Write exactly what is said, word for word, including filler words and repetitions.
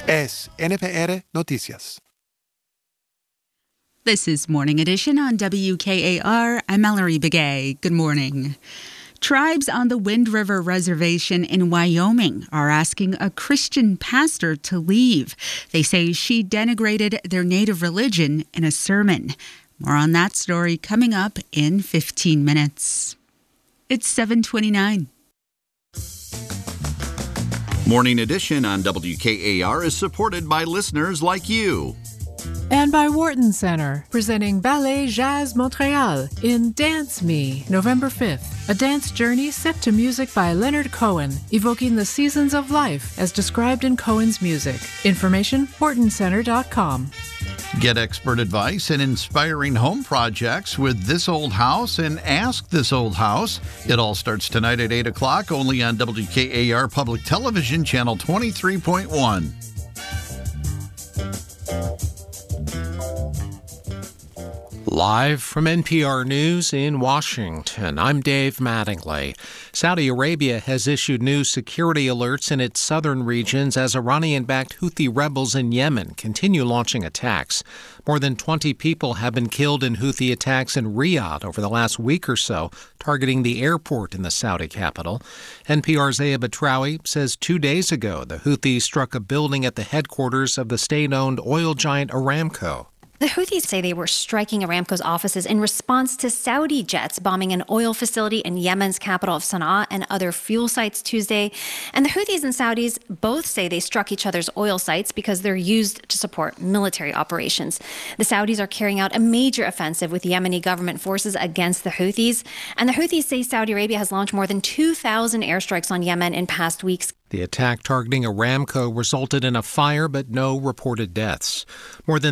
es N P R Noticias. This is Morning Edition on W K A R. I'm Mallory Begay. Good morning. Tribes on the Wind River Reservation in Wyoming are asking a Christian pastor to leave. They say she denigrated their native religion in a sermon. More on that story coming up in fifteen minutes. It's seven twenty-nine. Morning Edition on W K A R is supported by listeners like you. And by Wharton Center, presenting Ballet Jazz Montreal in Dance Me, November fifth. A dance journey set to music by Leonard Cohen, evoking the seasons of life as described in Cohen's music. Information, wharton center dot com. Get expert advice and inspiring home projects with This Old House and Ask This Old House. It all starts tonight at eight o'clock, only on W K A R Public Television, Channel twenty-three point one. Live from N P R News in Washington, I'm Dave Mattingly. Saudi Arabia has issued new security alerts in its southern regions as Iranian-backed Houthi rebels in Yemen continue launching attacks. More than twenty people have been killed in Houthi attacks in Riyadh over the last week or so, targeting the airport in the Saudi capital. N P R's Aya Batrawi says two days ago the Houthis struck a building at the headquarters of the state-owned oil giant Aramco. The Houthis say they were striking Aramco's offices in response to Saudi jets bombing an oil facility in Yemen's capital of Sana'a and other fuel sites Tuesday. And the Houthis and Saudis both say they struck each other's oil sites because they're used to support military operations. The Saudis are carrying out a major offensive with Yemeni government forces against the Houthis. And the Houthis say Saudi Arabia has launched more than two thousand airstrikes on Yemen in past weeks. The attack targeting Aramco resulted in a fire, but no reported deaths. More than